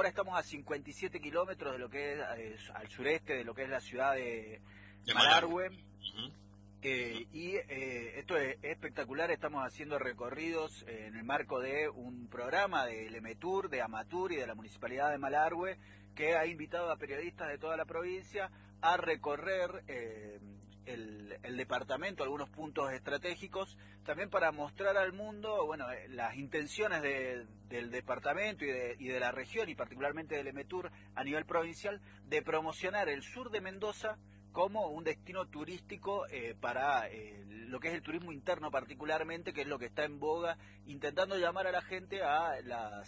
estamos a 57 kilómetros de lo que es al sureste de lo que es la ciudad de De Malargüe. Ujú. Esto es espectacular. Estamos haciendo recorridos en el marco de un programa del EMETUR, de Amatur y de la Municipalidad de Malargüe, que ha invitado a periodistas de toda la provincia a recorrer el departamento, algunos puntos estratégicos, también para mostrar al mundo, bueno, las intenciones del departamento y de la región, y particularmente del EMETUR a nivel provincial, de promocionar el sur de Mendoza como un destino turístico para lo que es el turismo interno particularmente, que es lo que está en boga, intentando llamar a la gente a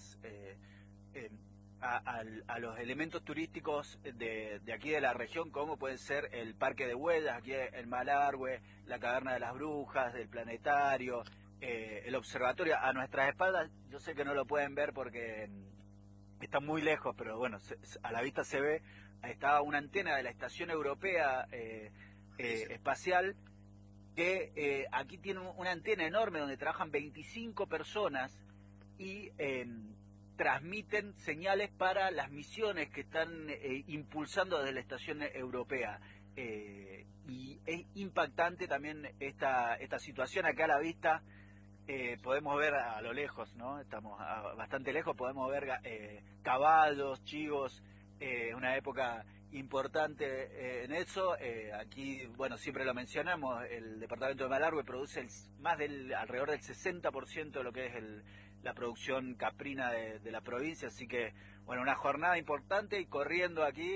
a los elementos turísticos de aquí de la región, como pueden ser el Parque de Huellas, aquí en Malargüe, la Caverna de las Brujas, del Planetario, el observatorio a nuestras espaldas. Yo sé que no lo pueden ver porque está muy lejos, pero bueno, a la vista se ve. Está una antena de la Estación Europea Espacial, que aquí tiene una antena enorme donde trabajan 25 personas y transmiten señales para las misiones que están impulsando desde la Estación Europea. Y es impactante también esta situación. Acá a la vista podemos ver a lo lejos, ¿no? Estamos bastante lejos, podemos ver caballos, chivos, una época importante en eso. Aquí, bueno, siempre lo mencionamos, el departamento de Malargüe produce alrededor del 60% de lo que es la producción caprina de la provincia, así que, bueno, una jornada importante y corriendo aquí.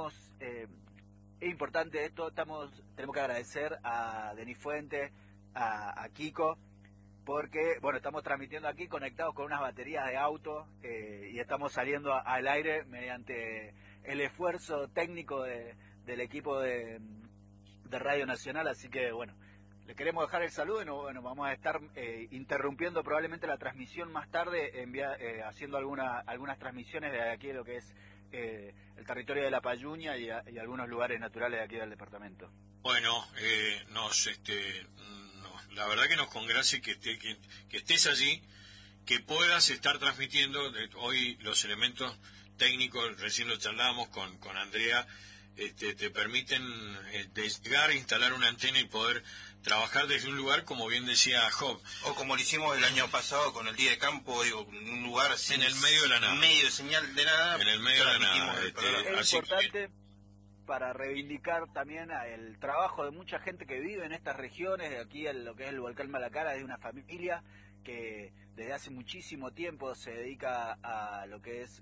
Es importante esto, tenemos que agradecer a Denis Fuentes, a Kiko, porque, bueno, estamos transmitiendo aquí conectados con unas baterías de auto y estamos saliendo al aire mediante el esfuerzo técnico del equipo de Radio Nacional, así que, bueno, le queremos dejar el saludo y bueno, vamos a estar interrumpiendo probablemente la transmisión más tarde, haciendo algunas transmisiones de aquí de lo que es el territorio de La Payuña y algunos lugares naturales de aquí del departamento. Bueno, la verdad que nos congracia que estés allí, que puedas estar transmitiendo hoy los elementos técnicos. Recién lo charlábamos con Andrea, te permiten llegar a instalar una antena y poder trabajar desde un lugar, como bien decía Job. O como lo hicimos el año pasado con el Día de Campo, digo, un lugar en el medio de la nada. En medio de señal de nada. En el medio de la nada. Es importante para reivindicar también el trabajo de mucha gente que vive en estas regiones, de aquí lo que es el volcán Malacara, de una familia que desde hace muchísimo tiempo se dedica a lo que es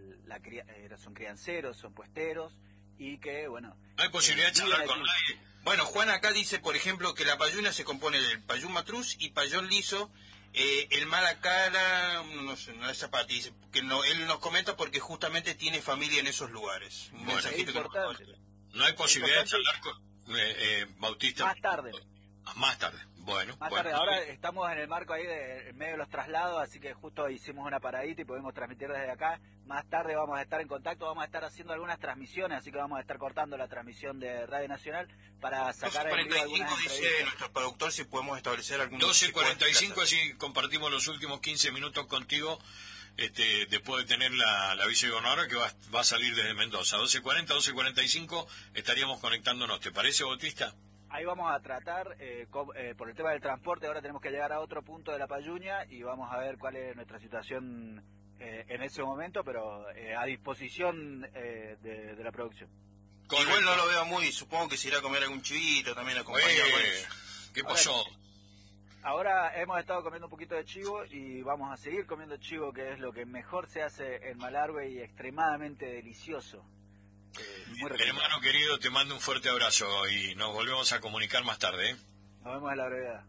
son crianceros, son puesteros, y que, bueno... No hay posibilidad de charlar con nadie. Bueno, Juan acá dice, por ejemplo, que la payuna se compone del payún matruz y payón liso. El Malacara, no sé, no es Zapati, dice que no, él nos comenta porque justamente tiene familia en esos lugares. Un mensajito es importante. No hay posibilidad de charlar con Bautista. Más tarde. Más tarde. Bueno. Más tarde. Ahora estamos en el marco ahí en medio de los traslados, así que justo hicimos una paradita y podemos transmitir desde acá. Más tarde vamos a estar en contacto, vamos a estar haciendo algunas transmisiones, así que vamos a estar cortando la transmisión de Radio Nacional para sacar en vivo algunas 12:45 dice nuestro productor si podemos establecer algún... 12:45, así compartimos los últimos 15 minutos contigo, después de tener la vicegobernadora que va a salir desde Mendoza. 12:40, 12:45 estaríamos conectándonos. ¿Te parece, Bautista? Ahí vamos a tratar, por el tema del transporte, ahora tenemos que llegar a otro punto de La Payuña y vamos a ver cuál es nuestra situación en ese momento, pero a disposición de la producción. Igual no lo veo muy, supongo que se irá a comer algún chivito también acompañado con eso. ¿Qué pasó? Ahora hemos estado comiendo un poquito de chivo y vamos a seguir comiendo chivo, que es lo que mejor se hace en Malargüe y extremadamente delicioso. Hermano querido, te mando un fuerte abrazo y nos volvemos a comunicar más tarde. Nos vemos a la brevedad.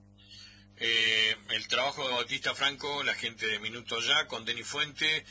El trabajo de Bautista Franco, la gente de Minuto Ya, con Denis Fuente,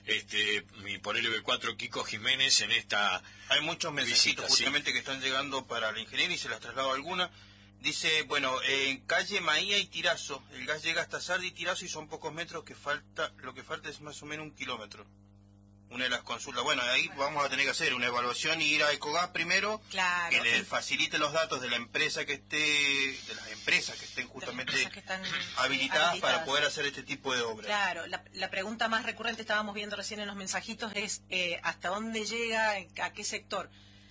y por LB4 Kiko Jiménez en esta... Hay muchos mensajitos justamente que están llegando para la ingeniería y se las traslado a alguna. Dice, bueno, en calle Maía y Tirazo, el gas llega hasta Sardi y Tirazo y son pocos metros, lo que falta es más o menos 1 kilómetro. una de las consultas. Bueno, ahí vamos a tener que hacer una evaluación y ir a Ecogas primero, claro, que le facilite los datos de la empresa que esté, de las empresas que estén justamente que están, habilitadas para poder hacer este tipo de obras. Claro, la pregunta más recurrente, estábamos viendo recién en los mensajitos, es ¿hasta dónde llega, a qué sector?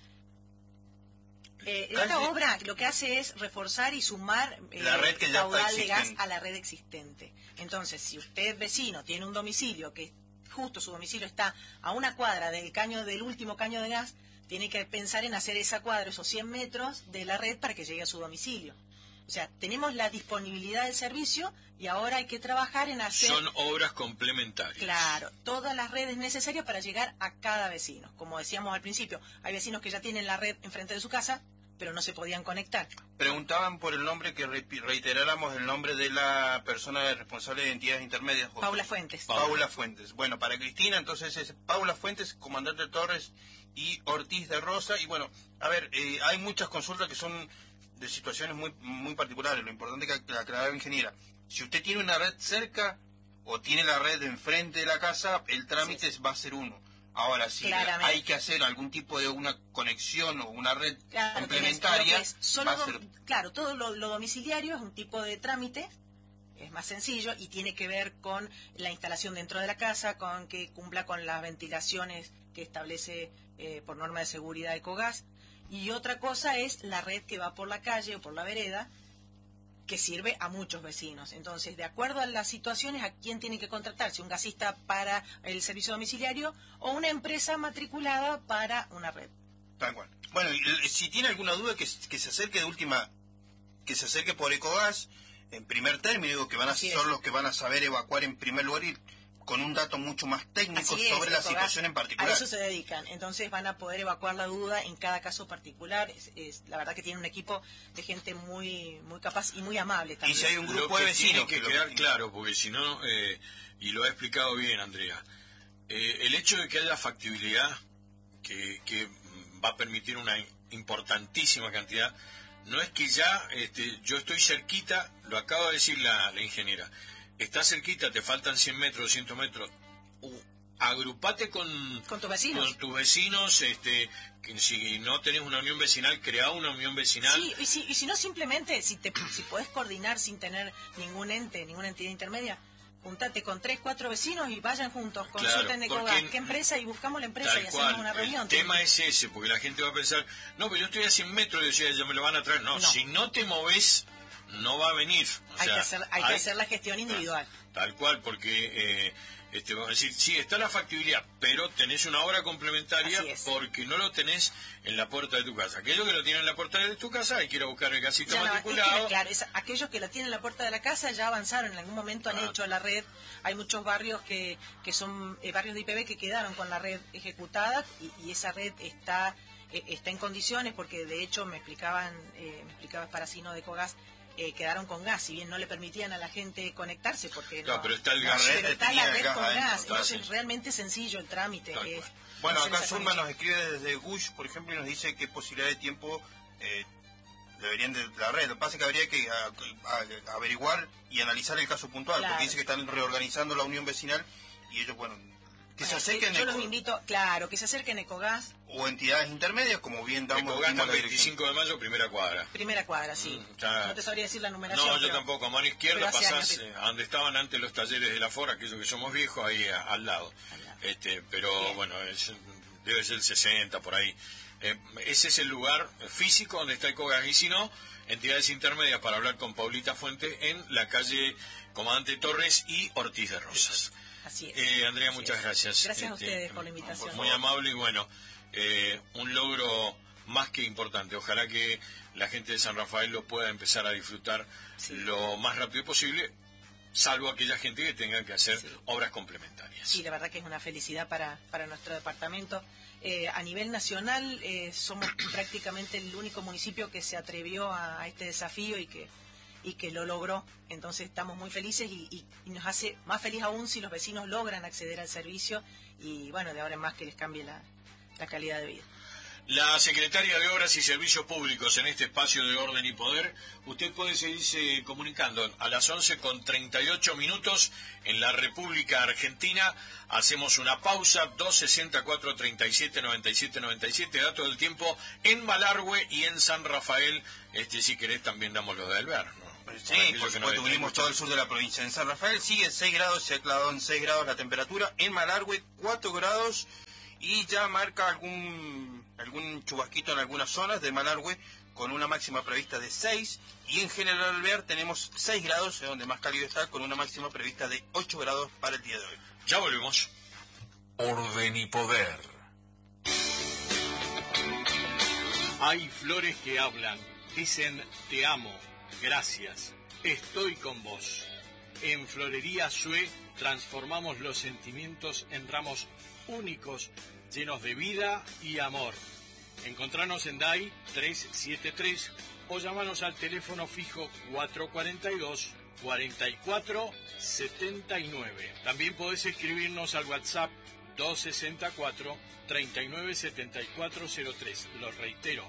Esta obra lo que hace es reforzar y sumar la red que ya caudal de gas a la red existente. Entonces, si usted, vecino, tiene un domicilio que justo su domicilio está a una cuadra del último caño de gas, tiene que pensar en hacer esa cuadra, esos 100 metros de la red para que llegue a su domicilio. O sea, tenemos la disponibilidad del servicio y ahora hay que trabajar en hacer... Son obras complementarias. Claro, todas las redes necesarias para llegar a cada vecino. Como decíamos al principio, hay vecinos que ya tienen la red enfrente de su casa, pero no se podían conectar. Preguntaban por el nombre, que reiteráramos el nombre de la persona responsable de entidades intermedias. Paula Fuentes. Paula Fuentes. Bueno, para Cristina, entonces es Paula Fuentes, comandante Torres y Ortiz de Rosa. Y bueno, a ver, hay muchas consultas que son de situaciones muy particulares. Lo importante es que aclarar, ingeniera, si usted tiene una red cerca o tiene la red enfrente de la casa, el trámite va a ser uno. Ahora, si hay que hacer algún tipo de una conexión o una red complementaria, claro, todo lo domiciliario es un tipo de trámite, es más sencillo y tiene que ver con la instalación dentro de la casa, con que cumpla con las ventilaciones que establece por norma de seguridad Ecogas. Y otra cosa es la red que va por la calle o por la vereda, que sirve a muchos vecinos. Entonces, de acuerdo a las situaciones, ¿a quién tiene que contratarse? ¿Un gasista para el servicio domiciliario o una empresa matriculada para una red? Tal cual. Bueno, si tiene alguna duda, que se acerque de última, que se acerque por Ecogas, en primer término, digo, que son los que van a saber evacuar en primer lugar y con un dato mucho más técnico sobre la situación en particular. A eso se dedican, entonces van a poder evacuar la duda en cada caso particular. La verdad que tienen un equipo de gente muy capaz y muy amable también. Y si hay un grupo de vecinos tiene que quedar claro, porque si no, y lo ha explicado bien Andrea, el hecho de que haya factibilidad, que va a permitir una importantísima cantidad, no es que ya yo estoy cerquita, lo acaba de decir la ingeniera, está cerquita, te faltan 100 metros, 200 metros, agrupate con tus vecinos. Con tus vecinos, que si no tenés una unión vecinal, crea una unión vecinal. Sí, y si no, simplemente, si podés coordinar sin tener ningún ente, ninguna entidad intermedia, juntate con 3, 4 vecinos y vayan juntos, consulten de qué empresa y buscamos la empresa y hacemos una reunión. El tema es ese, porque la gente va a pensar, no, pero yo estoy a 100 metros y ya me lo van a traer. No, si no te moves, no va a venir. Hay que hacer la gestión individual. Tal cual, porque vamos a decir, sí, está la factibilidad, pero tenés una obra complementaria porque no lo tenés en la puerta de tu casa. Aquellos que lo tienen en la puerta de tu casa, hay que ir a buscar el gasito matriculado. Aquellos que la tienen en la puerta de la casa ya avanzaron, en algún momento han hecho la red. Hay muchos barrios que son barrios de IPB que quedaron con la red ejecutada y esa red está en condiciones, porque de hecho me explicaba Paracino de Ecogas, quedaron con gas, si bien no le permitían a la gente conectarse porque pero está el gas, pero está la red con gas, entonces es realmente sencillo el trámite. Bueno, acá Zulma nos escribe desde Gush, por ejemplo, y nos dice qué posibilidad de tiempo deberían de la red. Lo que pasa es que habría que averiguar y analizar el caso puntual, porque dice que están reorganizando la unión vecinal y ellos, que se acerquen. Yo los invito, que se acerquen a Ecogas. O entidades intermedias, como bien damos. Ecogas, 25 de mayo, primera cuadra. Primera cuadra, sí. No te sabría decir la numeración. No, yo tampoco. A mano izquierda pasás a donde estaban antes los talleres de la Fora, aquellos que somos viejos, ahí al lado. Pero bien. Bueno, debe ser el 60, por ahí. Ese es el lugar físico donde está Ecogas. Y si no, entidades intermedias para hablar con Paulita Fuente en la calle Comandante Torres y Ortiz de Rosas. Así es. Andrea, muchas gracias. Gracias a ustedes por la invitación. Muy amable y bueno, un logro más que importante. Ojalá que la gente de San Rafael lo pueda empezar a disfrutar lo más rápido posible, salvo aquella gente que tenga que hacer obras complementarias. Sí, la verdad que es una felicidad para nuestro departamento. A nivel nacional somos prácticamente el único municipio que se atrevió a este desafío y que lo logró. Entonces estamos muy felices y nos hace más feliz aún si los vecinos logran acceder al servicio y bueno, de ahora en más que les cambie la calidad de vida. La secretaria de Obras y Servicios Públicos en este espacio de Orden y Poder. Usted puede seguirse comunicando a las 11:38 en la República Argentina. Hacemos una pausa, 264-37-97-97, dato del tiempo en Malargüe y en San Rafael. Si querés también damos lo de Alvear, ¿no? Sí, por supuesto, unimos todo el sur de la provincia. En San Rafael sigue 6 grados, se ha clavado en 6 grados la temperatura. En Malargüe 4 grados y ya marca algún chubasquito en algunas zonas de Malargüe con una máxima prevista de 6. Y en General Alvear tenemos 6 grados, es donde más cálido está, con una máxima prevista de 8 grados para el día de hoy. Ya volvemos. Orden y Poder. Hay flores que hablan, dicen te amo, gracias, estoy con vos. En Florería Sue transformamos los sentimientos en ramos únicos, llenos de vida y amor. Encontranos en DAI 373 o llámanos al teléfono fijo 442-4479. También podés escribirnos al WhatsApp 264-397403. Lo reitero,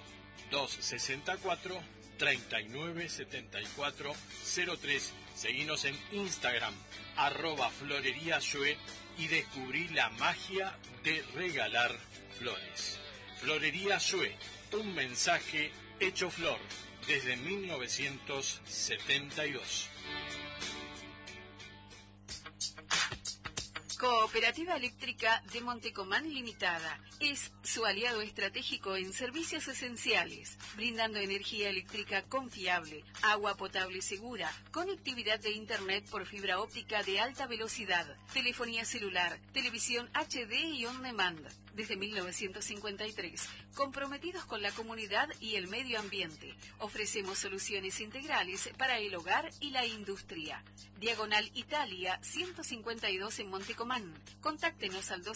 264-397403. Seguinos en Instagram, @floreríasue y descubrí la magia de regalar flores. Florería Sue, un mensaje hecho flor desde 1972. Cooperativa Eléctrica de Montecomán Limitada es su aliado estratégico en servicios esenciales, brindando energía eléctrica confiable, agua potable segura, conectividad de Internet por fibra óptica de alta velocidad, telefonía celular, televisión HD y on demand. Desde 1953, comprometidos con la comunidad y el medio ambiente, ofrecemos soluciones integrales para el hogar y la industria. Diagonal Italia 152 en Montecomán. Contáctenos al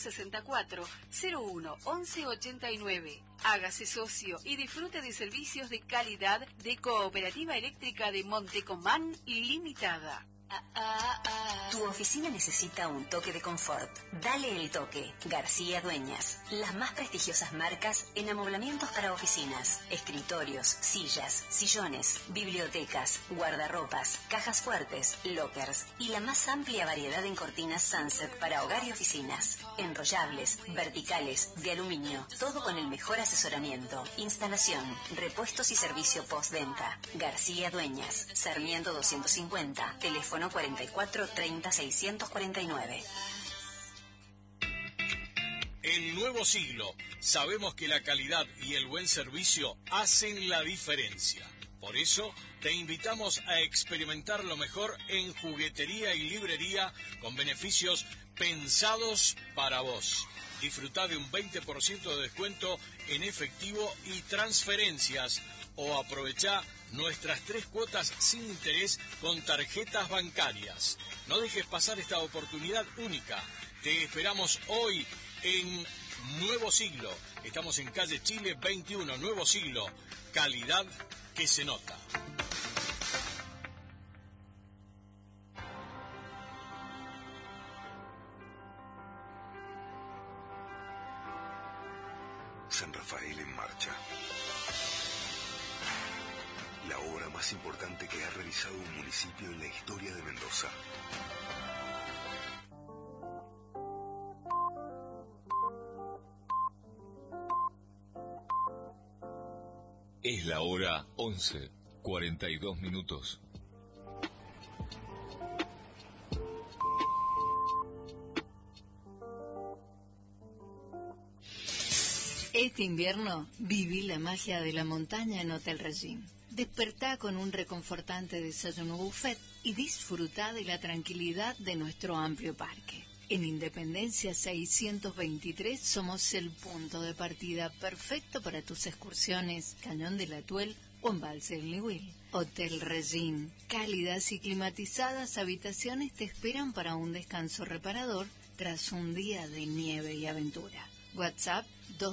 264-01-1189. Hágase socio y disfrute de servicios de calidad de Cooperativa Eléctrica de Montecomán Limitada. Tu oficina necesita un toque de confort. Dale el toque. García Dueñas. Las más prestigiosas marcas en amoblamientos para oficinas, escritorios, sillas, sillones, bibliotecas, guardarropas, cajas fuertes, lockers y la más amplia variedad en cortinas Sunset para hogar y oficinas. Enrollables, verticales, de aluminio. Todo con el mejor asesoramiento, instalación, repuestos y servicio postventa. García Dueñas. Sarmiento 250. Teléfono 44 30 649. En Nuevo Siglo sabemos que la calidad y el buen servicio hacen la diferencia. Por eso te invitamos a experimentar lo mejor en juguetería y librería con beneficios pensados para vos. Disfrutá de un 20% de descuento en efectivo y transferencias o aprovechá nuestras 3 cuotas sin interés con tarjetas bancarias. No dejes pasar esta oportunidad única. Te esperamos hoy en Nuevo Siglo. Estamos en calle Chile 21, Nuevo Siglo. Calidad que se nota. San Rafael en marcha. La obra más importante que ha realizado un municipio en la historia de Mendoza. Es la hora 11:42. Este invierno viví la magia de la montaña en Hotel Regín. Despertá con un reconfortante desayuno buffet y disfrutá de la tranquilidad de nuestro amplio parque. En Independencia 623 somos el punto de partida perfecto para tus excursiones, Cañón del Atuel o Embalse del Niwil. Hotel Regín, cálidas y climatizadas habitaciones te esperan para un descanso reparador tras un día de nieve y aventura. WhatsApp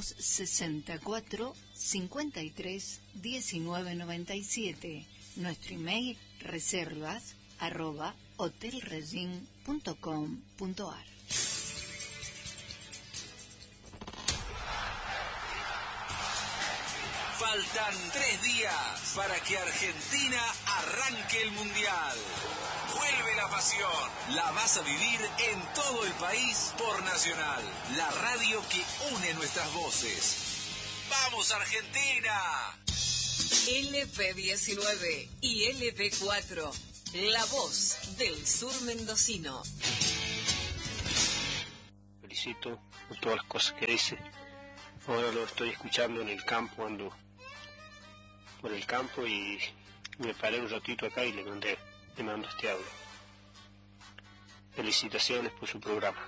264-53-1997. Nuestro email reservas@hotelregin.com.ar. Faltan 3 días para que Argentina arranque el Mundial. Vuelve la pasión. La vas a vivir en todo el país por Nacional, la radio que une nuestras voces. ¡Vamos, Argentina! LP19 y LP4, la voz del sur mendocino. Felicito por todas las cosas que dice. Ahora lo estoy escuchando en el campo, ando por el campo y me paré un ratito acá y le mando este audio. Felicitaciones por su programa.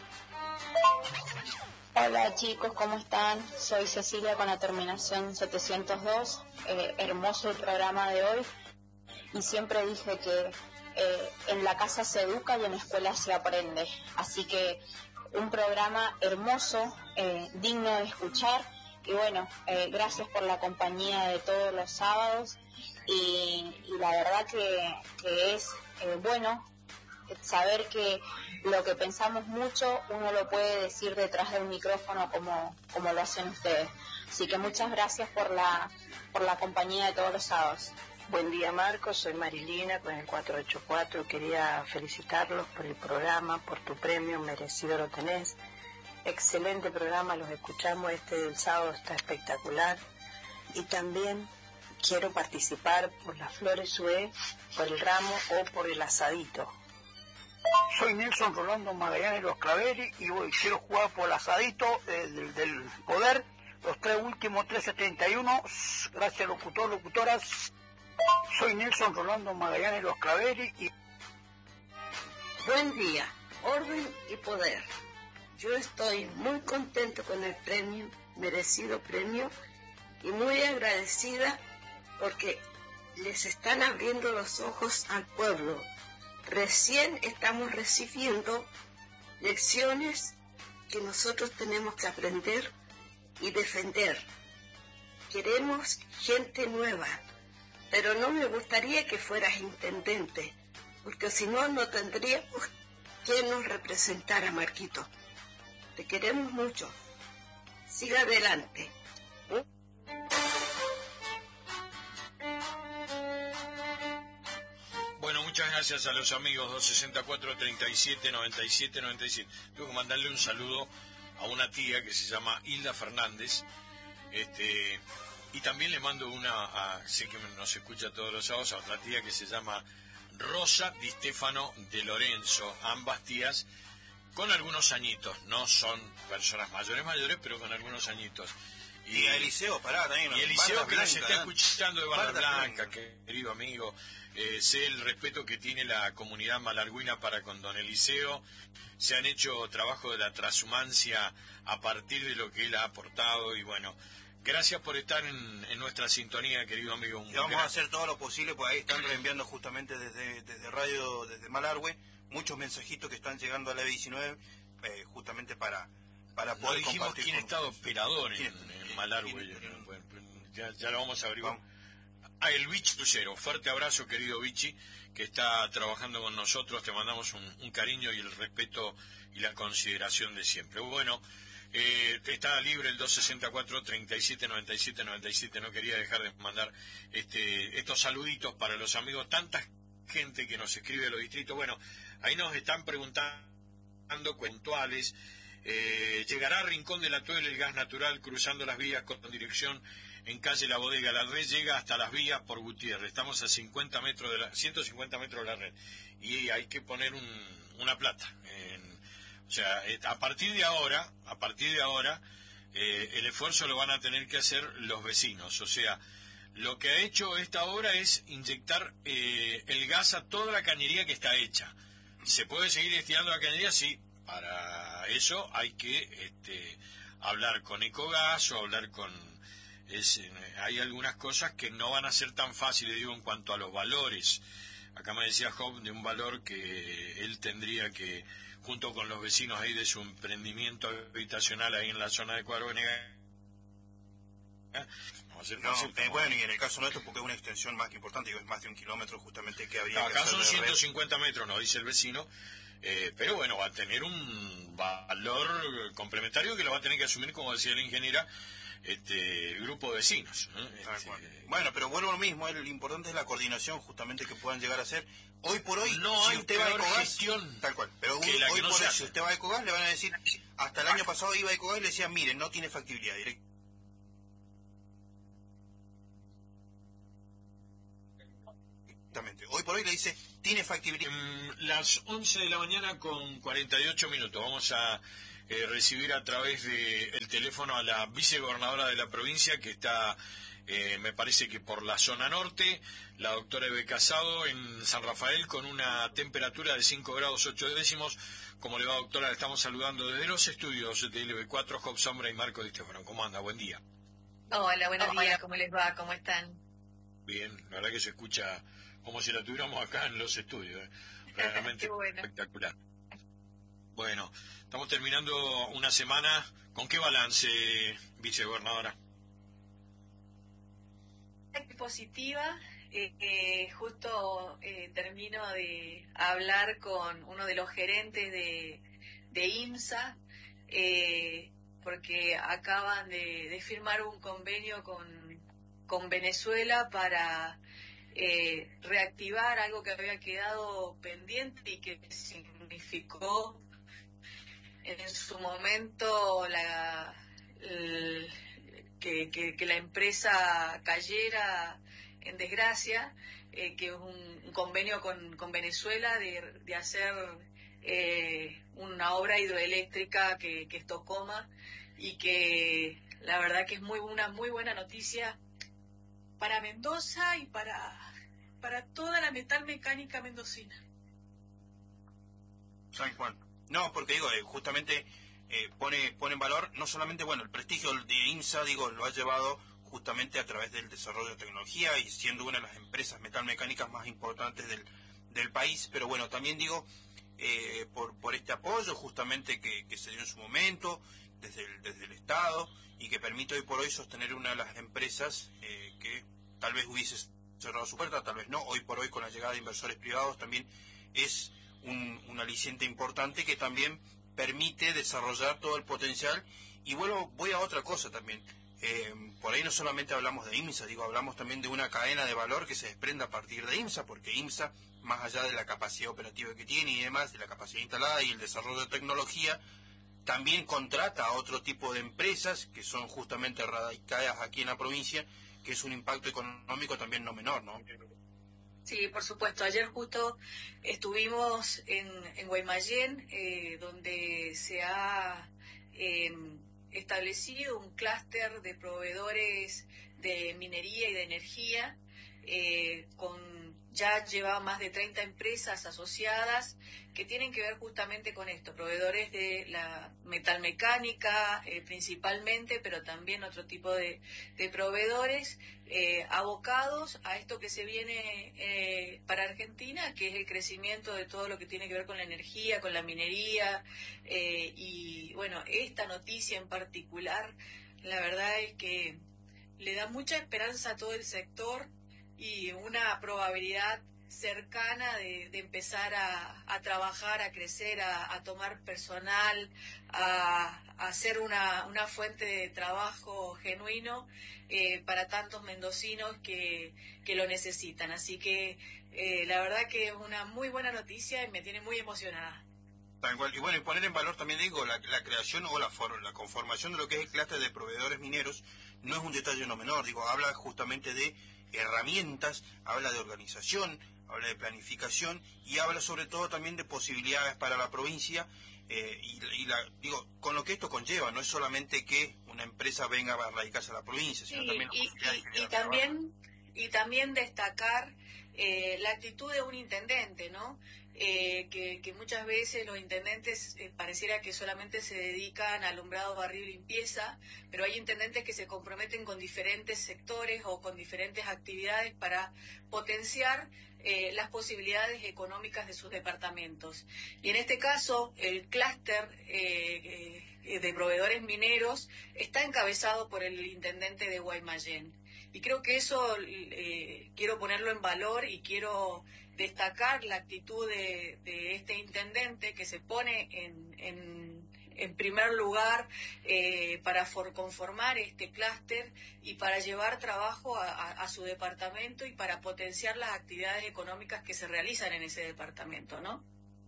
Hola chicos, ¿cómo están? Soy Cecilia con la terminación 702. Hermoso el programa de hoy. Y siempre dije que en la casa se educa y en la escuela se aprende. Así que un programa hermoso, digno de escuchar. Y bueno, gracias por la compañía de todos los sábados. Y la verdad que es bueno saber que lo que pensamos mucho uno lo puede decir detrás de un micrófono como lo hacen ustedes. Así que muchas gracias por la compañía de todos los sábados. Buen día, Marcos, soy Marilina con el 484. Quería felicitarlos por el programa, por tu premio, merecido lo tenés. Excelente programa, los escuchamos, del sábado está espectacular. Y también quiero participar por las flores Sue, por el ramo o por el asadito. Soy Nelson Rolando Magallanes Los Claveri y quiero jugar por el asadito del poder, los 3 últimos 1371. Gracias, locutor, locutoras. Soy Nelson Rolando Magallanes Los Claveri y... Buen día, orden y poder. Yo estoy muy contento con el premio, merecido premio, y muy agradecida porque les están abriendo los ojos al pueblo. Recién estamos recibiendo lecciones que nosotros tenemos que aprender y defender. Queremos gente nueva, pero no me gustaría que fueras intendente, porque si no, no tendríamos quien nos representara, Marquito. Te queremos mucho. Siga adelante. Bueno, muchas gracias a los amigos 264 37 97 97. Tengo que mandarle un saludo a una tía que se llama Hilda Fernández, y también le mando sé que nos escucha todos los sábados, a otra tía que se llama Rosa Di Stefano de Lorenzo, ambas tías con algunos añitos, no son personas mayores, pero con algunos añitos. Y a Eliseo, también. Y Eliseo, que nos está escuchando de Barra Blanca, querido amigo. Sé el respeto que tiene la comunidad malargüina para con don Eliseo. Se han hecho trabajo de la transhumancia a partir de lo que él ha aportado. Y bueno, gracias por estar en nuestra sintonía, querido amigo. Y vamos a hacer todo lo posible, pues ahí están reenviando justamente desde radio, desde Malargüe, muchos mensajitos que están llegando a la B19, justamente para poder no dijimos compartir. Quién está operador en Malargüe. Ya lo vamos a averiguar. El Vichy Lucero, fuerte abrazo, querido Vichy, que está trabajando con nosotros. Te mandamos un cariño y el respeto y la consideración de siempre. Bueno, está libre el 264 37 97 97. No quería dejar de mandar estos saluditos para los amigos, tanta gente que nos escribe de los distritos. Bueno, ahí nos están preguntando puntuales. Llegará a Rincón de la Tuela el gas natural cruzando las vías con dirección en calle La Bodega. La red llega hasta las vías por Gutiérrez. Estamos a 150 metros de la red. Y hay que poner una plata. O sea, a partir de ahora, el esfuerzo lo van a tener que hacer los vecinos. O sea, lo que ha hecho esta obra es inyectar el gas a toda la cañería que está hecha. ¿Se puede seguir estirando la cañería? Sí. Para eso hay que hablar con Ecogas o hablar con... hay algunas cosas que no van a ser tan fáciles, digo, en cuanto a los valores. Acá me decía Job de un valor que él tendría que, junto con los vecinos ahí de su emprendimiento habitacional ahí en la zona de Cuadro Venegas. Bueno, y en el caso nuestro, porque es una extensión más que importante, es más de 1 kilómetro justamente que habría que acá hacer son 150 metros, nos dice el vecino. pero bueno, va a tener un valor complementario que lo va a tener que asumir, como decía la ingeniera, el grupo de vecinos. Bueno, pero vuelvo a lo mismo, lo importante es la coordinación justamente que puedan llegar a hacer. Hoy por hoy, no si hay usted va a peor Ecogas, gestión tal cual, pero que la hoy que no por se hoy, hace. si usted va a Ecogas, le van a decir, hasta el año pasado iba a Ecogas y le decían, miren, no tiene factibilidad directamente. Hoy por hoy le dice, tiene factibilidad. Las 11 de la mañana con 48 minutos. Vamos a recibir a través del teléfono a la vicegobernadora de la provincia, que está, me parece que por la zona norte, la doctora Eve Casado, en San Rafael, con una temperatura de 5 grados 8 décimos. ¿Cómo le va, doctora? Le estamos saludando desde los estudios de LB4, Job Sombra y Marco Di Stefano. ¿Cómo anda? Buen día. Hola, buenos días. ¿Cómo les va? ¿Cómo están? Bien, la verdad que se escucha como si la tuviéramos acá en los estudios. Realmente bueno. Espectacular. Bueno, estamos terminando una semana. ¿Con qué balance, vicegobernadora? Positiva. Justo termino de hablar con uno de los gerentes de IMSA, porque acaban de firmar un convenio con Venezuela para reactivar algo que había quedado pendiente y que significó en su momento que la empresa cayera en desgracia, que es un convenio con Venezuela de hacer una obra hidroeléctrica que es Tocoma, y que la verdad que es una muy buena noticia para Mendoza y para toda la metalmecánica mendocina. San Juan. No, porque digo, justamente pone en valor no solamente, bueno, el prestigio de IMSA, digo, lo ha llevado justamente a través del desarrollo de tecnología y siendo una de las empresas metalmecánicas más importantes del país, pero bueno, también digo, por este apoyo justamente que se dio en su momento desde el Estado y que permite hoy por hoy sostener una de las empresas que tal vez hubiese cerrado su puerta, tal vez no, hoy por hoy con la llegada de inversores privados también es un aliciente importante que también permite desarrollar todo el potencial. Y voy a otra cosa también. Por ahí no solamente hablamos de IMSA, digo, hablamos también de una cadena de valor que se desprenda a partir de IMSA, porque IMSA, más allá de la capacidad operativa que tiene y demás, de la capacidad instalada y el desarrollo de tecnología, también contrata a otro tipo de empresas que son justamente radicadas aquí en la provincia, que es un impacto económico también no menor, ¿no? Sí, por supuesto. Ayer justo estuvimos en Guaymallén, donde se ha establecido un clúster de proveedores de minería y de energía, ya lleva más de 30 empresas asociadas que tienen que ver justamente con esto, proveedores de la metalmecánica principalmente, pero también otro tipo de proveedores abocados a esto que se viene para Argentina, que es el crecimiento de todo lo que tiene que ver con la energía, con la minería, y bueno, esta noticia en particular, la verdad es que le da mucha esperanza a todo el sector y una probabilidad cercana de empezar a trabajar, a crecer, a tomar personal, a hacer una fuente de trabajo genuino para tantos mendocinos que lo necesitan. Así que la verdad que es una muy buena noticia y me tiene muy emocionada. Y bueno, y poner en valor también, digo, la creación o la conformación de lo que es el clúster de proveedores mineros no es un detalle no menor, digo, habla justamente de herramientas, habla de organización, habla de planificación y habla sobre todo también de posibilidades para la provincia, digo, con lo que esto conlleva, no es solamente que una empresa venga a radicarse a la provincia, sino también y también destacar la actitud de un intendente, ¿no? Que muchas veces los intendentes pareciera que solamente se dedican a alumbrado, barrio y limpieza, pero hay intendentes que se comprometen con diferentes sectores o con diferentes actividades para potenciar las posibilidades económicas de sus departamentos. Y en este caso, el clúster de proveedores mineros está encabezado por el intendente de Guaymallén. Y creo que eso quiero ponerlo en valor y quiero destacar la actitud de este intendente que se pone en primer lugar para conformar este clúster y para llevar trabajo a su departamento y para potenciar las actividades económicas que se realizan en ese departamento, ¿no?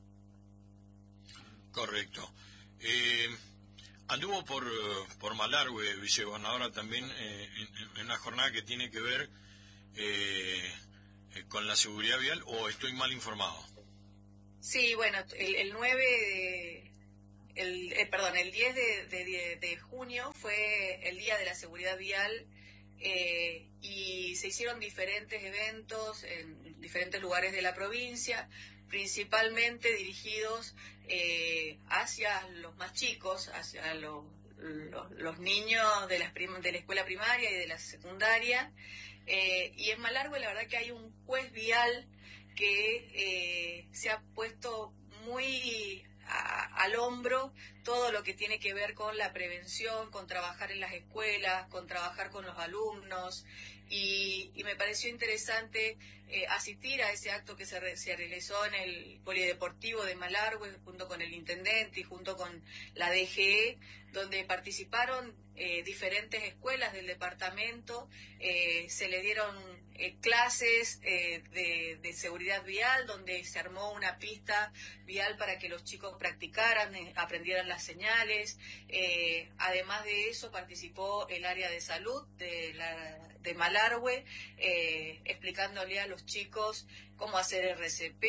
Correcto. Anduvo por Malargüe, vicegobernadora, también en una jornada que tiene que ver con la seguridad vial, ¿o estoy mal informado? Sí, bueno, el 10 de junio fue el Día de la Seguridad Vial y se hicieron diferentes eventos en diferentes lugares de la provincia, principalmente dirigidos hacia los más chicos, hacia los niños de la escuela primaria y de la secundaria. Y en Malargüe la verdad que hay un juez vial que se ha puesto muy al hombro todo lo que tiene que ver con la prevención, con trabajar en las escuelas, con trabajar con los alumnos, y me pareció interesante asistir a ese acto que se realizó en el Polideportivo de Malargüe junto con el intendente y junto con la DGE, donde participaron diferentes escuelas del departamento, se le dieron clases de seguridad vial, donde se armó una pista vial para que los chicos practicaran, aprendieran las señales. Además de eso participó el área de salud de Malargüe, explicándole a los chicos cómo hacer RCP,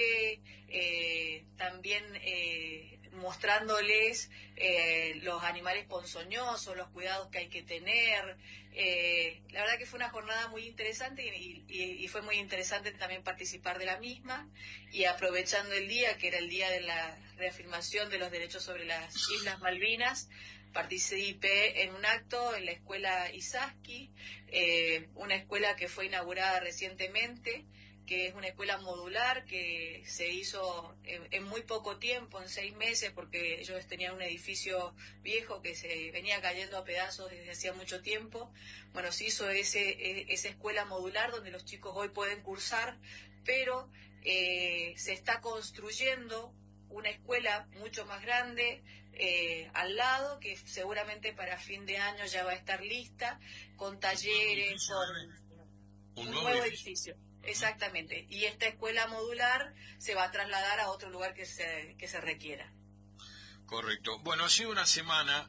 también mostrándoles los animales ponzoñosos, los cuidados que hay que tener. La verdad que fue una jornada muy interesante y fue muy interesante también participar de la misma, y aprovechando el día, que era el día de la reafirmación de los derechos sobre las Islas Malvinas, participé en un acto en la escuela Isaski, una escuela que fue inaugurada recientemente, que es una escuela modular que se hizo en muy poco tiempo, en 6 meses, porque ellos tenían un edificio viejo que se venía cayendo a pedazos desde hacía mucho tiempo. Bueno, se hizo esa escuela modular donde los chicos hoy pueden cursar, pero se está construyendo una escuela mucho más grande al lado, que seguramente para fin de año ya va a estar lista, con talleres, con un nuevo edificio. Exactamente, y esta escuela modular se va a trasladar a otro lugar que se requiera. Correcto. Bueno, ha sido una semana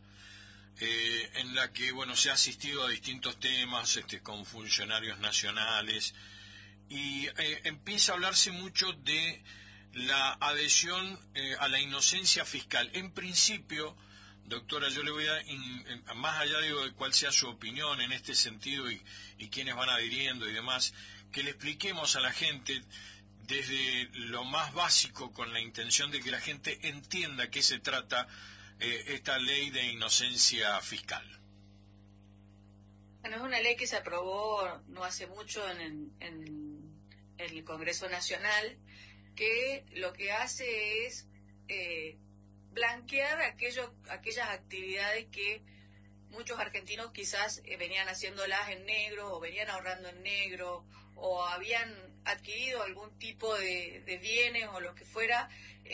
en la que se ha asistido a distintos temas con funcionarios nacionales, y empieza a hablarse mucho de la adhesión a la inocencia fiscal. En principio, doctora, yo le voy a, más allá de cuál sea su opinión en este sentido y quiénes van adhiriendo y demás, que le expliquemos a la gente desde lo más básico, con la intención de que la gente entienda qué se trata esta ley de inocencia fiscal. Bueno, es una ley que se aprobó no hace mucho en el Congreso Nacional, que lo que hace es blanquear aquellas actividades que muchos argentinos quizás venían haciéndolas en negro, o venían ahorrando en negro, o habían adquirido algún tipo de bienes o lo que fuera,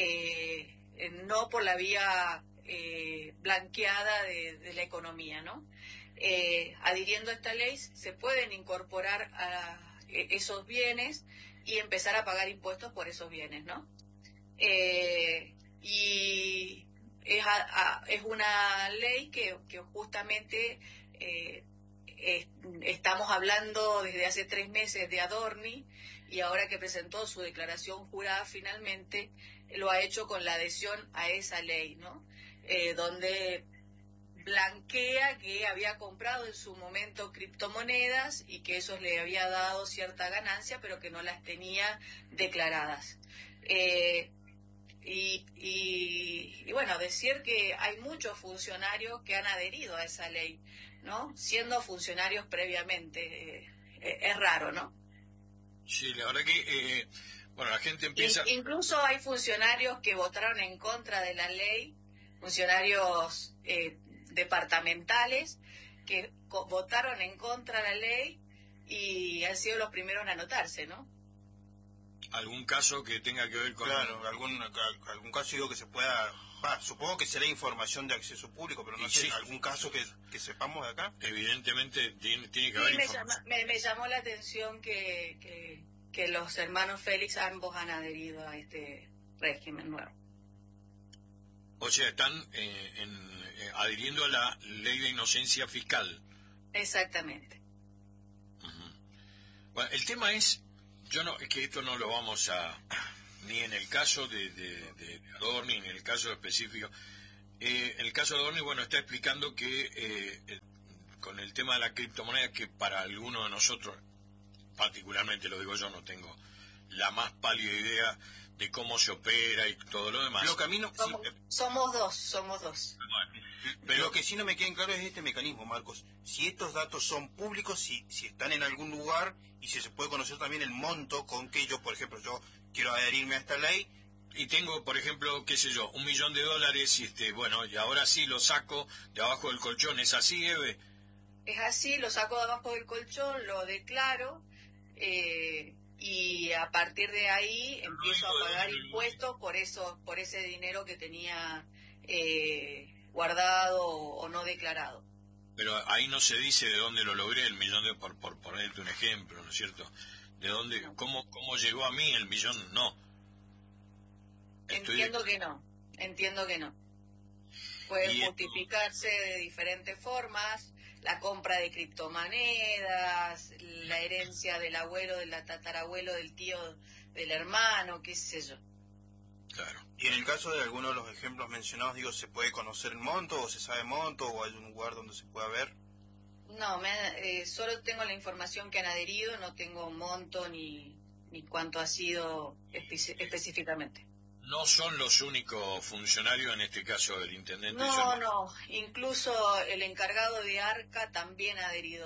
no por la vía blanqueada de la economía, ¿no? Adhiriendo a esta ley se pueden incorporar a esos bienes y empezar a pagar impuestos por esos bienes, ¿no? Y es una ley que justamente estamos hablando desde hace 3 meses de Adorni, y ahora que presentó su declaración jurada finalmente lo ha hecho con la adhesión a esa ley, ¿no? Donde blanquea que había comprado en su momento criptomonedas y que eso le había dado cierta ganancia, pero que no las tenía declaradas. Y bueno, decir que hay muchos funcionarios que han adherido a esa ley, ¿no? Siendo funcionarios previamente. Es raro, ¿no? Sí, la verdad que, la gente empieza... Incluso hay funcionarios que votaron en contra de la ley, funcionarios departamentales que votaron en contra de la ley y han sido los primeros en anotarse, ¿no? ¿Algún caso que tenga que ver con...? Claro, algún caso digo que se pueda... supongo que será información de acceso público, pero no sé, ¿algún caso que sepamos de acá? Evidentemente tiene que haber información. Me llamó la atención que los hermanos Félix ambos han adherido a este régimen nuevo. O sea, están adhiriendo a la ley de inocencia fiscal. Exactamente. Bueno, el tema es, es que esto no lo vamos a, ni en el caso de Adorni, ni en el caso específico. En el caso de Adorni, bueno, está explicando que con el tema de la criptomoneda, que para algunos de nosotros, particularmente lo digo yo, no tengo la más pálida idea de cómo se opera y todo lo demás. Somos dos. Pero lo que sí no me queda en claro es este mecanismo, Marcos. Si estos datos son públicos, si están en algún lugar y si se puede conocer también el monto con que yo, por ejemplo, yo quiero adherirme a esta ley y tengo, por ejemplo, qué sé yo, $1.000.000 y bueno, y ahora sí lo saco de abajo del colchón. ¿Es así, Eve? Es así, lo saco de abajo del colchón, lo declaro y a partir de ahí empiezo a pagar impuestos por ese dinero que tenía guardado o no declarado. Pero ahí no se dice de dónde lo logré el millón, por ponerte un ejemplo, ¿no es cierto? ¿De dónde, cómo llegó a mí el millón? No. Entiendo que no. Puede justificarse de diferentes formas, la compra de criptomonedas, la herencia del abuelo, del tatarabuelo, del tío, del hermano, qué sé yo. Claro. Y en el caso de algunos de los ejemplos mencionados, digo, ¿se puede conocer el monto o se sabe monto o hay un lugar donde se pueda ver? No, solo tengo la información que han adherido, no tengo monto ni cuánto ha sido específicamente. No son los únicos funcionarios, en este caso el intendente. No, incluso el encargado de Arca también ha adherido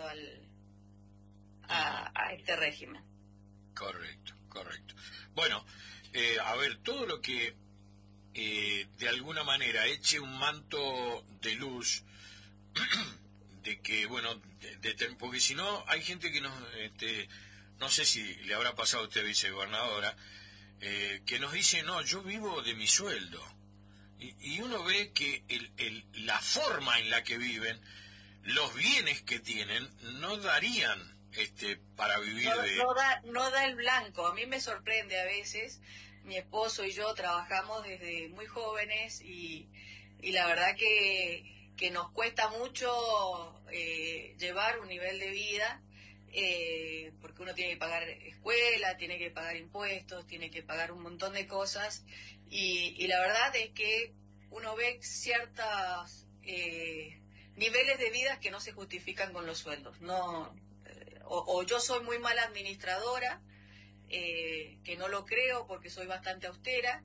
a este régimen. Correcto. Bueno, a ver, todo lo que de alguna manera eche un manto de luz de que, bueno, porque si no, hay gente que no sé si le habrá pasado a usted, vicegobernadora, que nos dice, no, yo vivo de mi sueldo. Y uno ve que la forma en la que viven, los bienes que tienen, no darían para vivir no da el blanco. A mí me sorprende a veces. Mi esposo y yo trabajamos desde muy jóvenes y la verdad que nos cuesta mucho llevar un nivel de vida, porque uno tiene que pagar escuela, tiene que pagar impuestos, tiene que pagar un montón de cosas y la verdad es que uno ve ciertos niveles de vida que no se justifican con los sueldos. O yo soy muy mala administradora, que no lo creo porque soy bastante austera,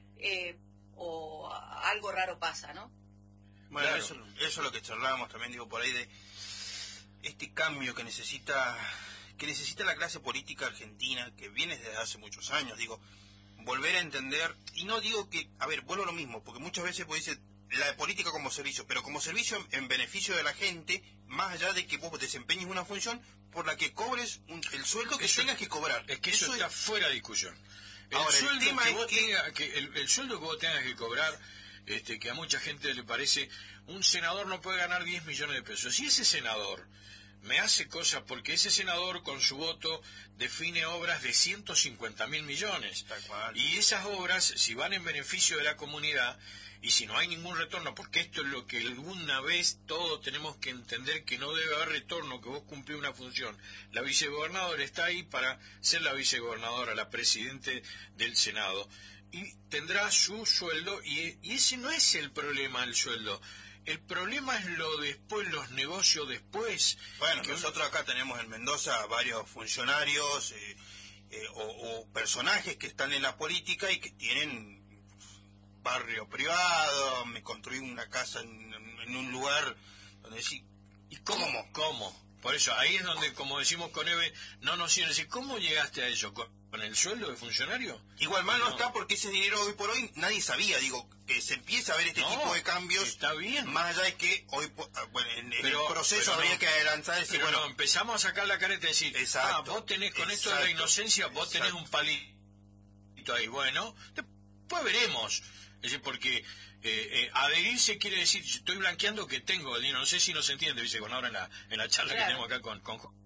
o algo raro pasa, ¿no? Bueno, claro. Eso es lo que charlábamos también, digo, por ahí de este cambio que necesita la clase política argentina, que viene desde hace muchos años, digo, volver a entender, y no digo que, vuelvo a lo mismo, porque muchas veces pues dice la política como servicio, pero como servicio en beneficio de la gente, más allá de que vos desempeñes una función por la que cobres el sueldo que tengas que cobrar. Es que eso está fuera de discusión. El sueldo que vos tengas que cobrar, que a mucha gente le parece, un senador no puede ganar 10 millones de pesos. Si ese senador me hace cosas, porque ese senador con su voto define obras de 150.000 millones. Y esas obras, si van en beneficio de la comunidad, y si no hay ningún retorno, porque esto es lo que alguna vez todos tenemos que entender, que no debe haber retorno, que vos cumplís una función. La vicegobernadora está ahí para ser la vicegobernadora, la presidente del Senado, y tendrá su sueldo, y ese no es el problema, el sueldo. El problema es lo después, los negocios después. Bueno, nosotros acá tenemos en Mendoza varios funcionarios o personajes que están en la política y que tienen barrio privado, me construí una casa en un lugar donde decís, ¿y cómo? Por eso, ahí es donde, como decimos con Eve, no nos siguen decir, ¿cómo llegaste a eso? ¿Con el sueldo de funcionario? Igual mal no está, porque ese dinero hoy por hoy nadie sabía, digo, que se empiece a ver este tipo de cambios. Está bien. Más allá de que hoy, bueno, en el proceso habría que adelantar. Decir, pero bueno, no, empezamos a sacar la careta y decir, vos tenés con esto de la inocencia, vos tenés un palito ahí. Bueno, después veremos. Es decir, porque adherirse quiere decir, estoy blanqueando que tengo, no sé si nos entiende, dice, con ahora en la charla que tenemos acá con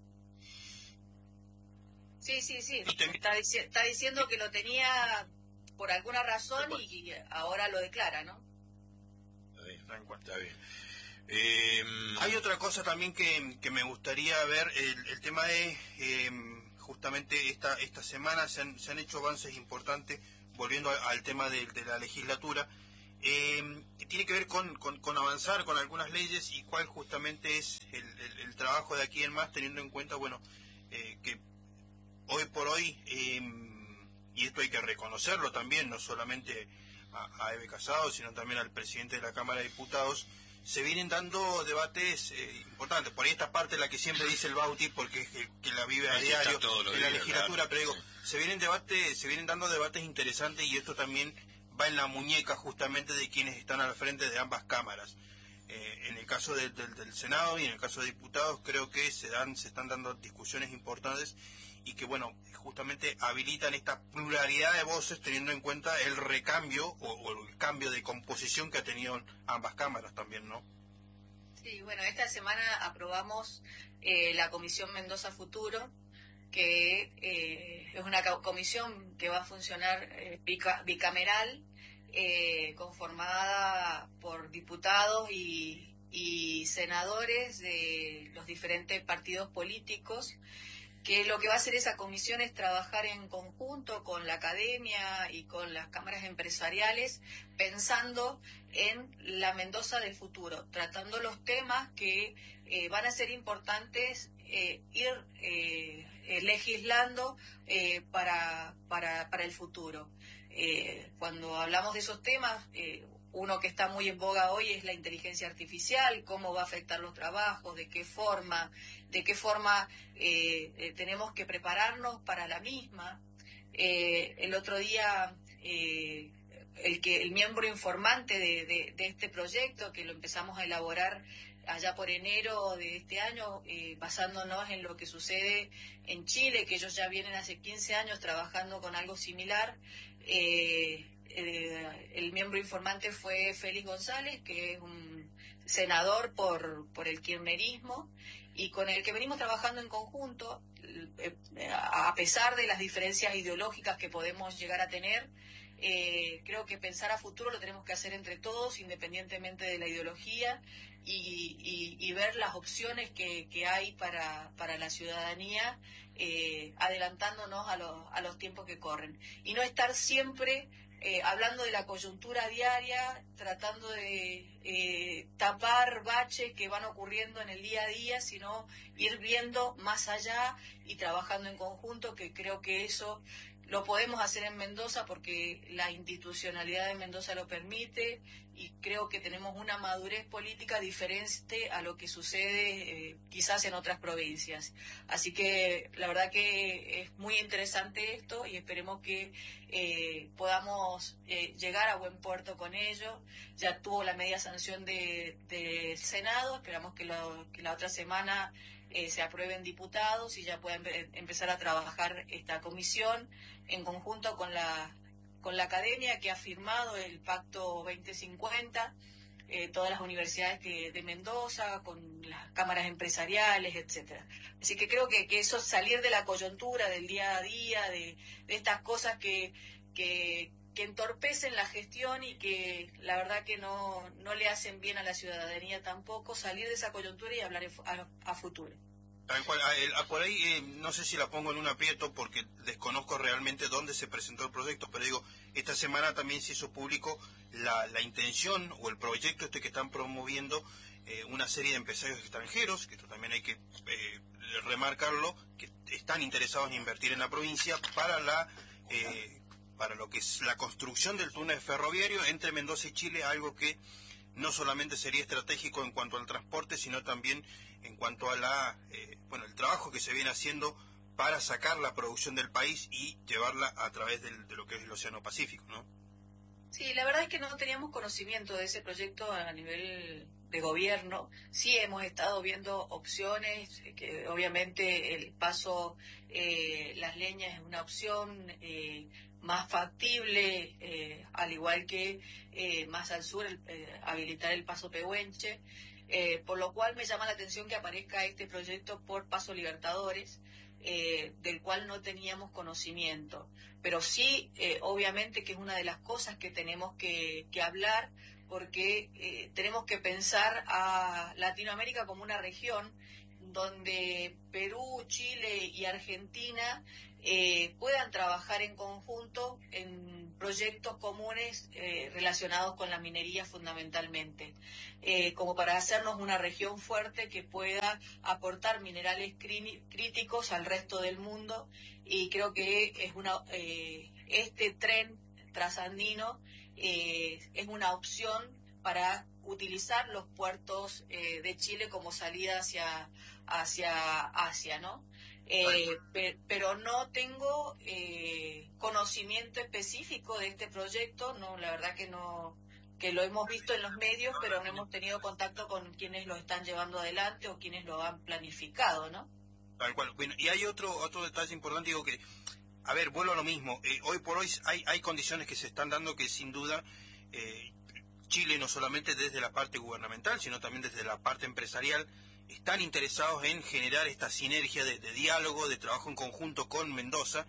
Sí. Está diciendo que lo tenía por alguna razón y ahora lo declara, ¿no? Está bien. Hay otra cosa también que me gustaría ver, el tema de justamente esta semana se han hecho avances importantes, volviendo al tema de la legislatura, tiene que ver con avanzar con algunas leyes y cuál justamente es el trabajo de aquí en más, teniendo en cuenta, bueno, que hoy por hoy, y esto hay que reconocerlo también, no solamente a Eve Casado, sino también al presidente de la Cámara de Diputados, se vienen dando debates importantes. Por ahí esta parte la que siempre dice el Bauti, porque es el que la vive a diario en la legislatura, pero digo, se vienen dando debates interesantes y esto también va en la muñeca justamente de quienes están al frente de ambas cámaras. En el caso del Senado y en el caso de diputados creo que se están dando discusiones importantes y que, bueno, justamente habilitan esta pluralidad de voces teniendo en cuenta el recambio o el cambio de composición que ha tenido ambas cámaras también, ¿no? Sí, bueno, esta semana aprobamos la Comisión Mendoza Futuro, que es una comisión que va a funcionar bicameral, conformada por diputados y senadores de los diferentes partidos políticos, que lo que va a hacer esa comisión es trabajar en conjunto con la academia y con las cámaras empresariales, pensando en la Mendoza del futuro, tratando los temas que van a ser importantes ir legislando para el futuro. Cuando hablamos de esos temas, uno que está muy en boga hoy es la inteligencia artificial, cómo va a afectar los trabajos, de qué forma tenemos que prepararnos para la misma. El otro día, el miembro informante de este proyecto, que lo empezamos a elaborar allá por enero de este año, basándonos en lo que sucede en Chile, que ellos ya vienen hace 15 años trabajando con algo similar. El miembro informante fue Félix González, que es un senador por el kirchnerismo, y con el que venimos trabajando en conjunto, a pesar de las diferencias ideológicas que podemos llegar a tener. Creo que pensar a futuro lo tenemos que hacer entre todos, independientemente de la ideología, y ver las opciones que hay para la ciudadanía, adelantándonos a los tiempos que corren. Y no estar siempre hablando de la coyuntura diaria, tratando de tapar baches que van ocurriendo en el día a día, sino ir viendo más allá y trabajando en conjunto, que creo que eso lo podemos hacer en Mendoza porque la institucionalidad de Mendoza lo permite, y creo que tenemos una madurez política diferente a lo que sucede quizás en otras provincias. Así que la verdad que es muy interesante esto y esperemos que podamos llegar a buen puerto con ello. Ya tuvo la media sanción del Senado, esperamos que la otra semana se aprueben diputados y ya puedan empezar a trabajar esta comisión en conjunto con la academia, que ha firmado el Pacto 2050, todas las universidades de Mendoza, con las cámaras empresariales, etcétera. Así que creo que eso, salir de la coyuntura del día a día, de estas cosas que entorpecen la gestión y que la verdad que no le hacen bien a la ciudadanía tampoco, salir de esa coyuntura y hablar a futuro. Tal cual, por ahí no sé si la pongo en un aprieto porque desconozco realmente dónde se presentó el proyecto, pero digo, esta semana también se hizo público la intención o el proyecto que están promoviendo una serie de empresarios extranjeros, que esto también hay que remarcarlo, que están interesados en invertir en la provincia para lo que es la construcción del túnel ferroviario entre Mendoza y Chile, algo que no solamente sería estratégico en cuanto al transporte, sino también en cuanto a el trabajo que se viene haciendo para sacar la producción del país y llevarla a través de lo que es el Océano Pacífico, ¿no? Sí, la verdad es que no teníamos conocimiento de ese proyecto a nivel de gobierno. Sí hemos estado viendo opciones, que obviamente el paso, las leñas es una opción más factible, al igual que más al sur habilitar el paso Pehuenche, por lo cual me llama la atención que aparezca este proyecto por Paso Libertadores, del cual no teníamos conocimiento. Pero sí, obviamente que es una de las cosas que tenemos que hablar, porque tenemos que pensar a Latinoamérica como una región donde Perú, Chile y Argentina puedan trabajar en conjunto en proyectos comunes relacionados con la minería fundamentalmente, como para hacernos una región fuerte que pueda aportar minerales críticos al resto del mundo. Y creo que es este tren trasandino es una opción para utilizar los puertos de Chile como salida hacia Asia, ¿no? Pero no tengo conocimiento específico de este proyecto, no, la verdad que no, que lo hemos visto en los medios, pero no hemos tenido contacto con quienes lo están llevando adelante o quienes lo han planificado, ¿no? Tal cual. Bueno, y hay otro detalle importante, digo que, a ver, vuelvo a lo mismo. Hoy por hoy hay condiciones que se están dando que sin duda Chile, no solamente desde la parte gubernamental, sino también desde la parte empresarial, están interesados en generar esta sinergia de diálogo, de trabajo en conjunto con Mendoza,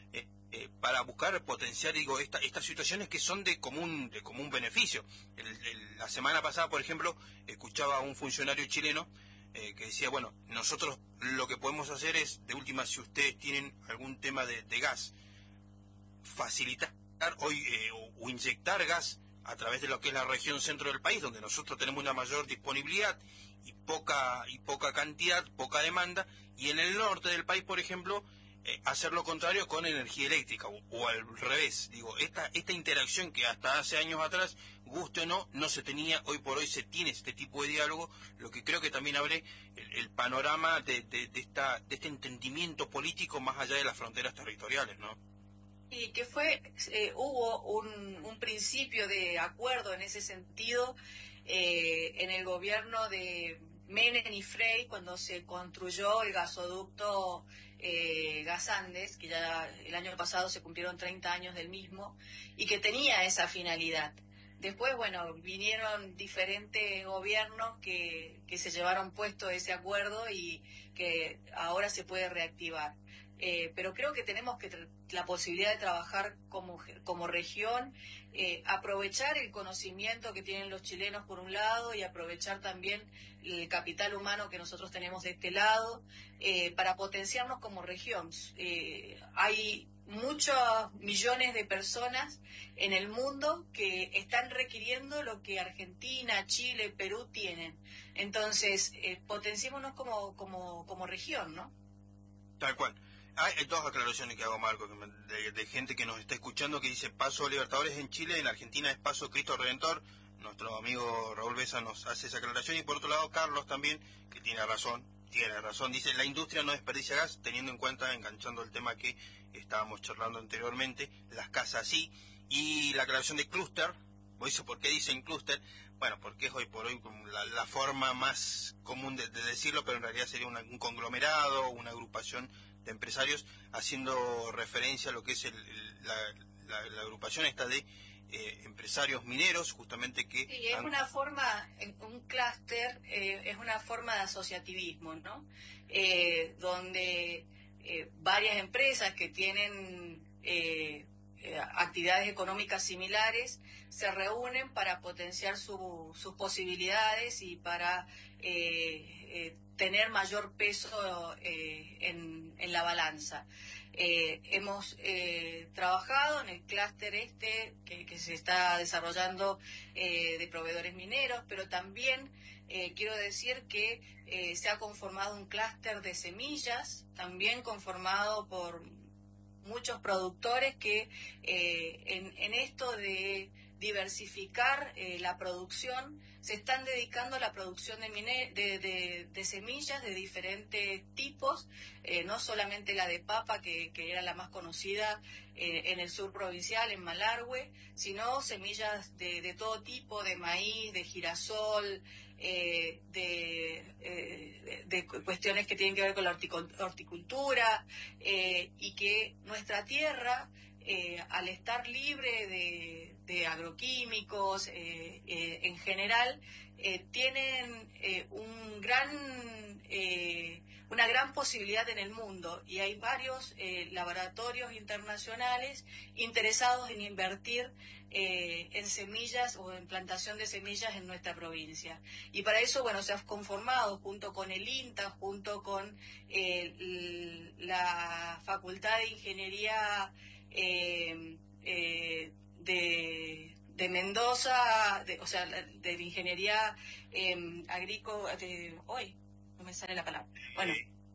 para buscar potenciar, digo, estas situaciones que son de común beneficio. La semana pasada, por ejemplo, escuchaba a un funcionario chileno que decía, bueno, nosotros lo que podemos hacer es, de última, si ustedes tienen algún tema de gas, facilitar hoy o inyectar gas a través de lo que es la región centro del país, donde nosotros tenemos una mayor disponibilidad y poca cantidad, poca demanda, y en el norte del país, por ejemplo, hacer lo contrario con energía eléctrica, o al revés. Digo, esta interacción que hasta hace años atrás, guste o no se tenía, hoy por hoy se tiene este tipo de diálogo, lo que creo que también abre el panorama de este entendimiento político más allá de las fronteras territoriales, ¿no? Y que hubo un principio de acuerdo en ese sentido en el gobierno de Menem y Frey, cuando se construyó el gasoducto Gas Andes, que ya el año pasado se cumplieron 30 años del mismo, y que tenía esa finalidad. Después, bueno, vinieron diferentes gobiernos que se llevaron puesto ese acuerdo y que ahora se puede reactivar. Pero creo que tenemos la posibilidad de trabajar como región, aprovechar el conocimiento que tienen los chilenos por un lado y aprovechar también el capital humano que nosotros tenemos de este lado, para potenciarnos como región. Hay muchos millones de personas en el mundo que están requiriendo lo que Argentina, Chile, Perú tienen. Entonces, potenciémonos como región, ¿no? Tal cual. Hay dos aclaraciones que hago, Marco, de gente que nos está escuchando, que dice Paso Libertadores en Chile, en Argentina es Paso Cristo Redentor. Nuestro amigo Raúl Besa nos hace esa aclaración. Y por otro lado, Carlos también, que tiene razón, dice, la industria no desperdicia gas, teniendo en cuenta, enganchando el tema que estábamos charlando anteriormente, las casas sí. Y la aclaración de clúster, ¿por qué dicen clúster? Bueno, porque es hoy por hoy la forma más común de decirlo, pero en realidad sería un conglomerado, una agrupación de empresarios, haciendo referencia a lo que es la agrupación esta de empresarios mineros, justamente que... Sí, es una forma, un clúster es una forma de asociativismo, ¿no? Donde varias empresas que tienen actividades económicas similares se reúnen para potenciar sus posibilidades y para tener mayor peso en la balanza. Hemos trabajado en el clúster que se está desarrollando de proveedores mineros, pero también quiero decir que se ha conformado un clúster de semillas, también conformado por muchos productores que en esto de diversificar la producción se están dedicando a la producción de semillas de diferentes tipos, no solamente la de papa, que era la más conocida en el sur provincial, en Malargüe, sino semillas de todo tipo, de maíz, de girasol, de cuestiones que tienen que ver con la horticultura, y que nuestra tierra, al estar libre de agroquímicos en general, tienen una gran posibilidad en el mundo, y hay varios laboratorios internacionales interesados en invertir en semillas o en plantación de semillas en nuestra provincia. Y para eso, bueno, se ha conformado junto con el INTA, junto con la Facultad de Ingeniería de Mendoza, de Ingeniería Agrícola, hoy no me sale la palabra, bueno,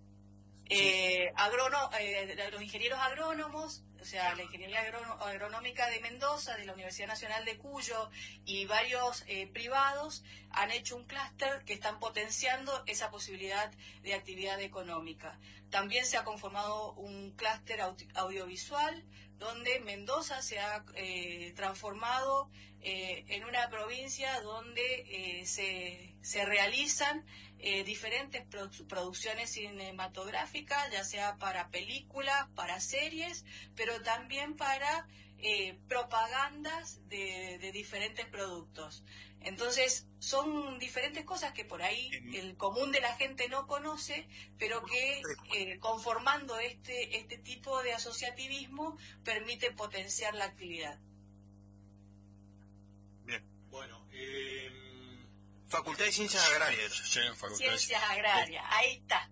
los ingenieros agrónomos, o sea, la Ingeniería Agronómica de Mendoza, de la Universidad Nacional de Cuyo, y varios privados han hecho un clúster que están potenciando esa posibilidad de actividad económica. También se ha conformado un clúster audiovisual, donde Mendoza se ha transformado en una provincia donde se realizan diferentes producciones cinematográficas, ya sea para películas, para series, pero también para propagandas de diferentes productos. Entonces, son diferentes cosas que por ahí el común de la gente no conoce, pero que conformando este tipo de asociativismo permite potenciar la actividad. Bien. Bueno, Facultad de Ciencias Agrarias. Sí, Ciencias Agrarias, ahí está.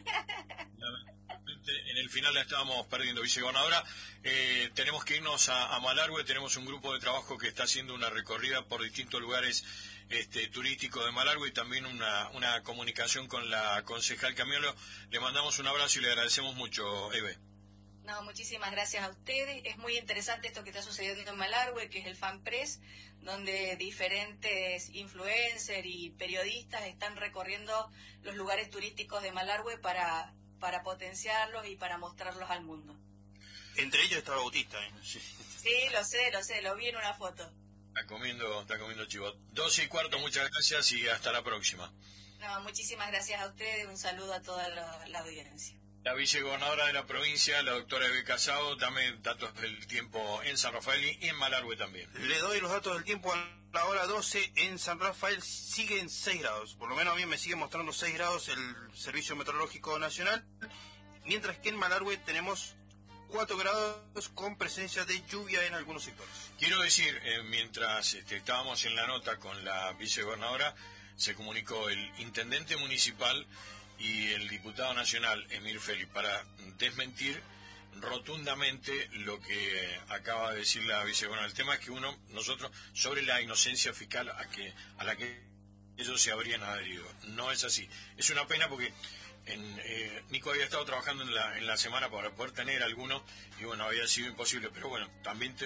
En el final la estábamos perdiendo, vicegobernadora. Tenemos que irnos a Malargüe. Tenemos un grupo de trabajo que está haciendo una recorrida por distintos lugares turísticos de Malargüe, y también una comunicación con la concejal Camiolo. Le mandamos un abrazo y le agradecemos mucho, Eve. No, muchísimas gracias a ustedes. Es muy interesante esto que está sucediendo en Malargüe, que es el FanPress, donde diferentes influencers y periodistas están recorriendo los lugares turísticos de Malargüe para potenciarlos y para mostrarlos al mundo. Entre ellos está Bautista, ¿eh? Sí, lo sé, lo vi en una foto. Está comiendo chivo. 12:15, muchas gracias y hasta la próxima. No, muchísimas gracias a ustedes, un saludo a toda la audiencia. La vicegobernadora de la provincia, la doctora Eve Casado. Dame datos del tiempo en San Rafael y en Malargüe también. Le doy los datos del tiempo a la hora 12. En San Rafael siguen 6 grados. Por lo menos a mí me sigue mostrando 6 grados el Servicio Meteorológico Nacional. Mientras que en Malargüe tenemos 4 grados con presencia de lluvia en algunos sectores. Quiero decir, mientras estábamos en la nota con la vicegobernadora, se comunicó el intendente municipal y el diputado nacional, Emir Félix, para desmentir rotundamente lo que acaba de decir la vicegobernadora. El tema es que nosotros, sobre la inocencia fiscal a la que ellos se habrían adherido. No es así. Es una pena porque Nico había estado trabajando en la semana para poder tener alguno, y bueno, había sido imposible, pero bueno, también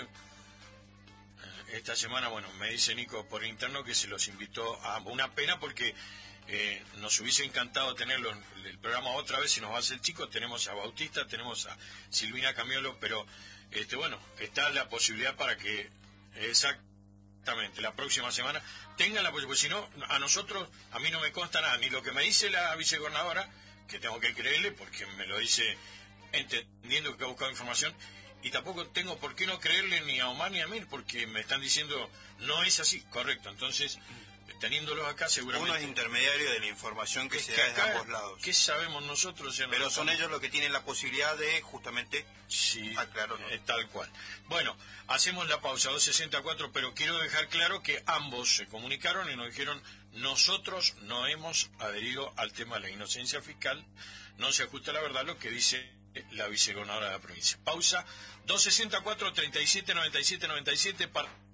esta semana, me dice Nico por interno que se los invitó a una pena porque nos hubiese encantado tenerlo en el programa otra vez, si nos va a hacer chico. Tenemos a Bautista, tenemos a Silvina Camiolo, pero está la posibilidad para que exactamente la próxima semana tengan la posibilidad, porque si no, a mí no me consta nada, ni lo que me dice la vicegobernadora, que tengo que creerle porque me lo dice entendiendo que ha buscado información, y tampoco tengo por qué no creerle ni a Omar ni a Mir, porque me están diciendo no es así, correcto. Entonces, teniéndolos acá, seguramente... Uno es intermediario de la información que se da de ambos lados. ¿Qué sabemos nosotros? Pero son ellos los que tienen la posibilidad de justamente aclararlo. Tal cual. Bueno, hacemos la pausa, 2:64, pero quiero dejar claro que ambos se comunicaron y nos dijeron: nosotros no hemos adherido al tema de la inocencia fiscal, no se ajusta a la verdad lo que dice la vicegobernadora de la provincia. Pausa, 2:64, 37, 97, 97, para...